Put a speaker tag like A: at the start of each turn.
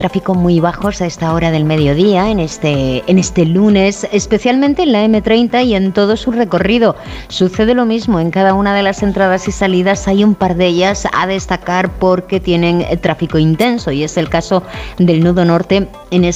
A: Tráfico muy bajos a esta hora del mediodía, en este lunes, especialmente en la M30 y en todo su recorrido. Sucede lo mismo en cada una de las entradas y salidas. Hay un par de ellas a destacar porque tienen tráfico intenso, y es el caso del nudo norte en